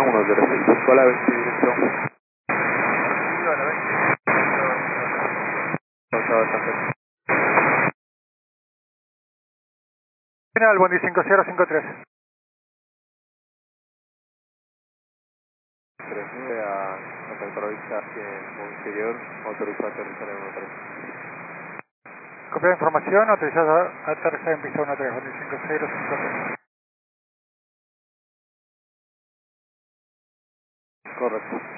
106, busco la 20 dirección. Sí, a la 20. Final, Bondi 5053. 39 a Hotel Provista, en interior, autorizado a aterrizar en 13. Copia de información, autorizado a aterrizar en pista 13, Bondi 5053. Correcto.